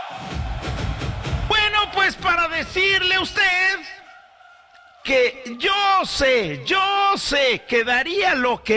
Bueno, pues para decirle a usted que yo sé que daría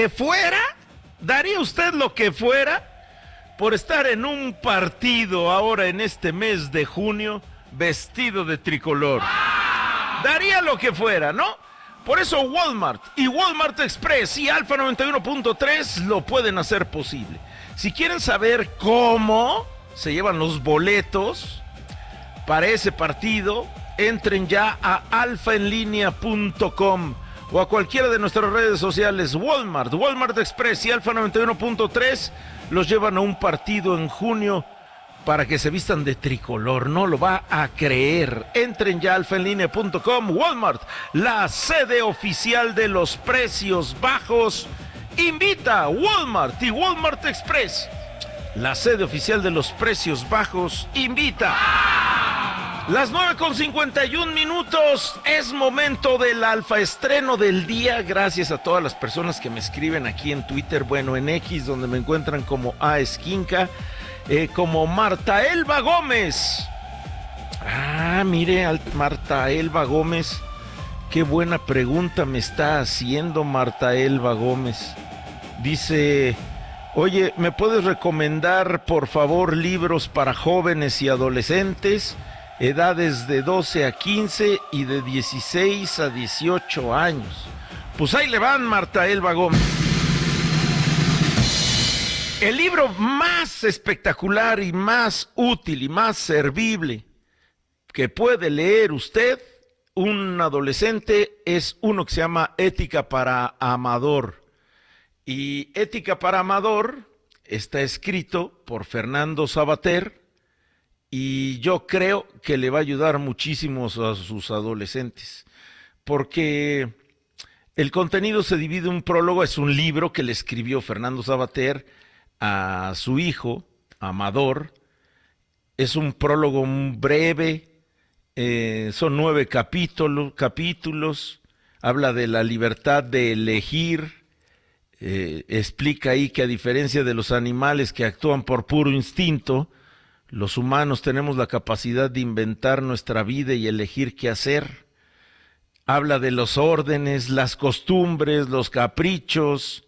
usted lo que fuera por estar en un partido ahora en este mes de junio vestido de tricolor. Daría lo que fuera, ¿no? Por eso Walmart y Walmart Express y Alfa 91.3 lo pueden hacer posible. Si quieren saber cómo se llevan los boletos para ese partido, entren ya a alfaenlinea.com o a cualquiera de nuestras redes sociales. Walmart, Walmart Express y Alfa 91.3 los llevan a un partido en junio para que se vistan de tricolor. No lo va a creer. Entren ya a alfaenlinea.com. Walmart, la sede oficial de los precios bajos, invita a Walmart y Walmart Express. La sede oficial de los precios bajos invita. Las 9:51 es momento del alfa estreno del día. Gracias a todas las personas que me escriben aquí en Twitter, bueno, en X, donde me encuentran como Esquinca, como Marta Elba Gómez. Mire, Marta Elba Gómez, qué buena pregunta me está haciendo Marta Elba Gómez. Dice: oye, ¿me puedes recomendar por favor libros para jóvenes y adolescentes? Edades de 12 a 15 y de 16 a 18 años. Pues ahí le van, Marta Elba Gómez. El libro más espectacular y más útil y más servible que puede leer usted, un adolescente, es uno que se llama Ética para Amador. Y Ética para Amador está escrito por Fernando Sabater, y yo creo que le va a ayudar muchísimo a sus adolescentes, porque el contenido se divide en un prólogo. Es un libro que le escribió Fernando Sabater a su hijo, Amador. Es un prólogo breve, son 9 capítulos, habla de la libertad de elegir, explica ahí que a diferencia de los animales que actúan por puro instinto, los humanos tenemos la capacidad de inventar nuestra vida y elegir qué hacer. Habla de los órdenes, las costumbres, los caprichos.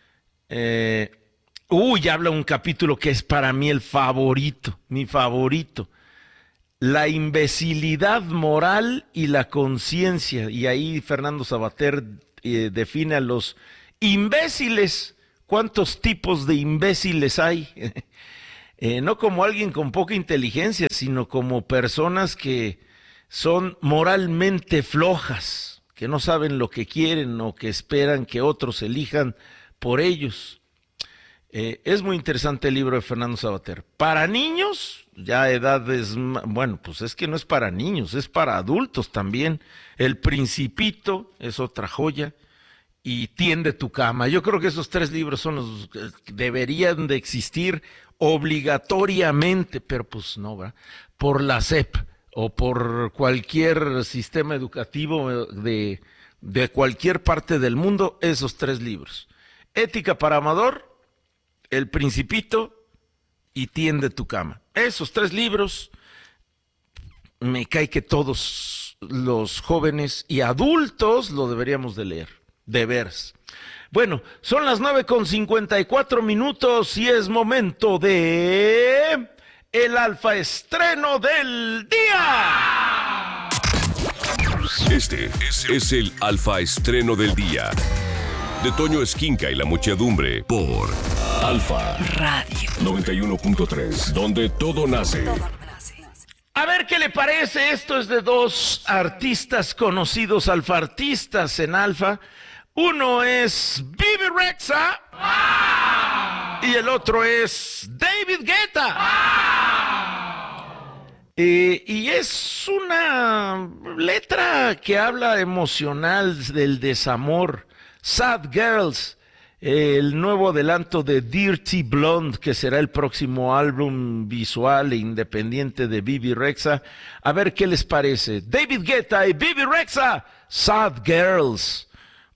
Habla un capítulo que es para mí el favorito, mi favorito. La imbecilidad moral y la conciencia. Y ahí Fernando Sabater define a los imbéciles. ¿Cuántos tipos de imbéciles hay? No como alguien con poca inteligencia, sino como personas que son moralmente flojas, que no saben lo que quieren o que esperan que otros elijan por ellos. Es muy interesante el libro de Fernando Sabater. Para niños, ya edades, bueno, pues es que no es para niños, es para adultos también. El Principito es otra joya. Y Tiende tu cama. Yo creo que esos 3 libros son los que deberían de existir obligatoriamente, pero pues no, ¿verdad? Por la SEP o por cualquier sistema educativo de cualquier parte del mundo, esos 3 libros. Ética para Amador, El Principito y Tiende tu cama. Esos 3 libros, me cae que todos los jóvenes y adultos lo deberíamos de leer. De veras. Bueno, son las 9:54 y es momento de el alfa estreno del día. Este es el alfa estreno del día de Toño Esquinca y la muchedumbre por Alfa Radio 91.3, donde todo nace. A ver qué le parece. Esto es de 2 artistas conocidos, alfartistas en Alfa. Uno es Bebe Rexha y el otro es David Guetta. Y es una letra que habla emocional del desamor. Sad Girls, el nuevo adelanto de Dirty Blonde, que será el próximo álbum visual e independiente de Bebe Rexha. A ver qué les parece. David Guetta y Bebe Rexha, Sad Girls.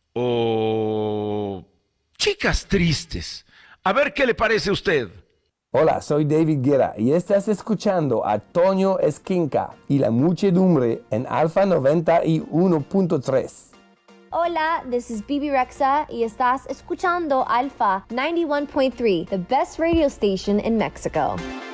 O Chicas Tristes. A ver qué le parece a usted. Hola, soy David Guerra y estás escuchando a Toño Esquinca y la muchedumbre en Alfa 91.3. Hola, this is Bibi Rexa y estás escuchando Alpha 91.3, the best radio station in Mexico.